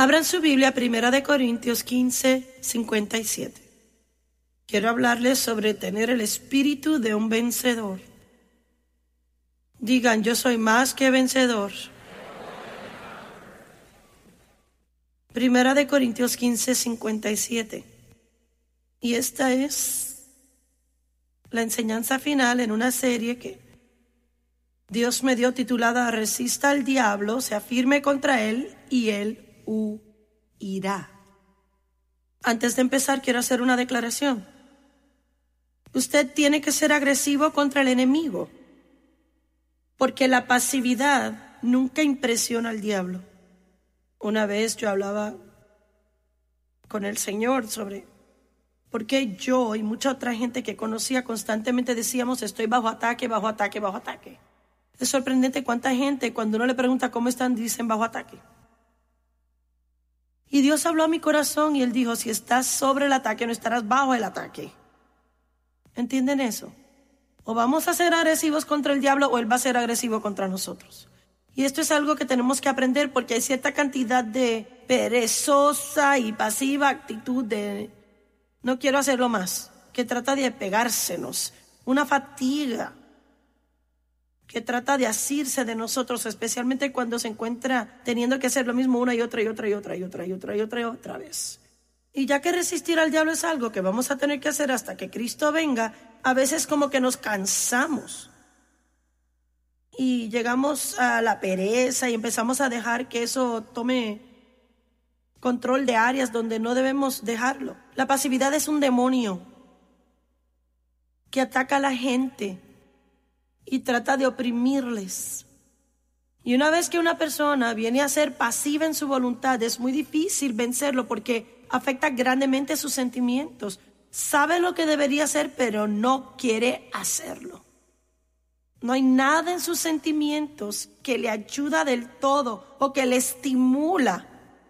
Abran su Biblia, 1 Corintios 15, 57. Quiero hablarles sobre tener el espíritu de un vencedor. Digan, yo soy más que vencedor. 1 Corintios 15, 57. Y esta es la enseñanza final en una serie que Dios me dio titulada Resista al diablo, se afirme contra él y él huirá. Antes de empezar, quiero hacer una declaración. Usted tiene que ser agresivo contra el enemigo, porque la pasividad nunca impresiona al diablo. Una vez yo hablaba con el Señor sobre por qué yo y mucha otra gente que conocía constantemente decíamos estoy bajo ataque, bajo ataque, bajo ataque. Es sorprendente cuánta gente cuando uno le pregunta cómo están dicen bajo ataque. Y Dios habló a mi corazón y Él dijo, si estás sobre el ataque no estarás bajo el ataque. ¿Entienden eso? O vamos a ser agresivos contra el diablo o Él va a ser agresivo contra nosotros. Y esto es algo que tenemos que aprender porque hay cierta cantidad de perezosa y pasiva actitud de no quiero hacerlo más, que trata de pegársenos, una fatiga que trata de asirse de nosotros, especialmente cuando se encuentra teniendo que hacer lo mismo una y otra vez. Y ya que resistir al diablo es algo que vamos a tener que hacer hasta que Cristo venga, a veces como que nos cansamos y llegamos a la pereza y empezamos a dejar que eso tome control de áreas donde no debemos dejarlo. La pasividad es un demonio que ataca a la gente y trata de oprimirles. Y una vez que una persona viene a ser pasiva en su voluntad, es muy difícil vencerlo porque afecta grandemente sus sentimientos. Sabe lo que debería hacer, pero no quiere hacerlo. No hay nada en sus sentimientos que le ayuda del todo o que le estimula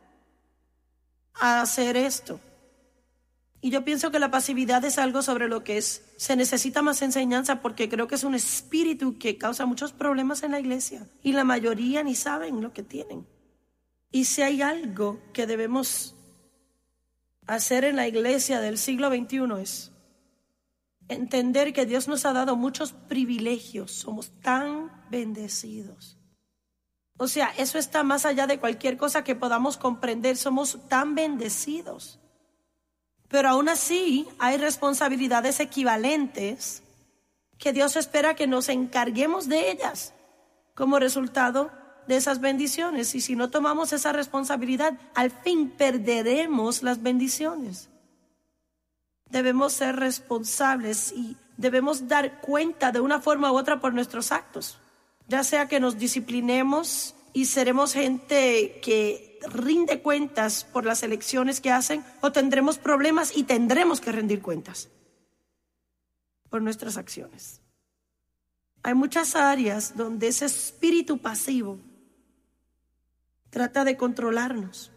a hacer esto. Y yo pienso que la pasividad es algo sobre lo que se necesita más enseñanza porque creo que es un espíritu que causa muchos problemas en la iglesia y la mayoría ni saben lo que tienen. Y si hay algo que debemos hacer en la iglesia del siglo XXI es entender que Dios nos ha dado muchos privilegios, somos tan bendecidos. O sea, eso está más allá de cualquier cosa que podamos comprender, somos tan bendecidos. Pero aún así hay responsabilidades equivalentes que Dios espera que nos encarguemos de ellas como resultado de esas bendiciones. Y si no tomamos esa responsabilidad, al fin perderemos las bendiciones. Debemos ser responsables y debemos dar cuenta de una forma u otra por nuestros actos. Ya sea que nos disciplinemos y seremos gente que rinde cuentas por las elecciones que hacen, o tendremos problemas y tendremos que rendir cuentas por nuestras acciones. Hay muchas áreas donde ese espíritu pasivo trata de controlarnos.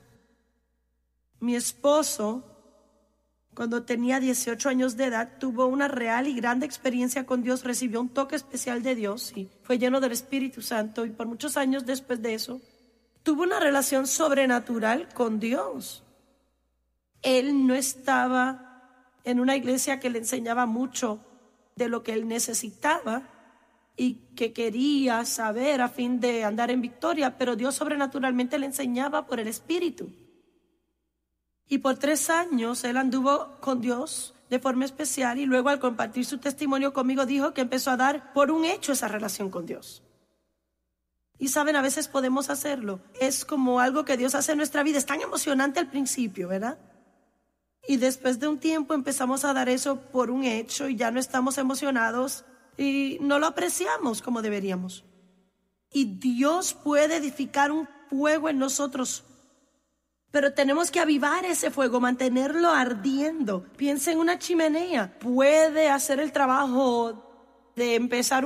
Mi esposo, cuando tenía 18 años de edad, tuvo una real y grande experiencia con Dios, recibió un toque especial de Dios y fue lleno del Espíritu Santo, y por muchos años después de eso tuvo una relación sobrenatural con Dios. Él no estaba en una iglesia que le enseñaba mucho de lo que él necesitaba y que quería saber a fin de andar en victoria, pero Dios sobrenaturalmente le enseñaba por el Espíritu. Y por 3 años él anduvo con Dios de forma especial y luego al compartir su testimonio conmigo dijo que empezó a dar por un hecho esa relación con Dios. Y saben, a veces podemos hacerlo. Es como algo que Dios hace en nuestra vida. Es tan emocionante al principio, ¿verdad? Y después de un tiempo empezamos a dar eso por un hecho y ya no estamos emocionados y no lo apreciamos como deberíamos. Y Dios puede edificar un fuego en nosotros, pero tenemos que avivar ese fuego, mantenerlo ardiendo. Piensa en una chimenea. Puede hacer el trabajo de empezar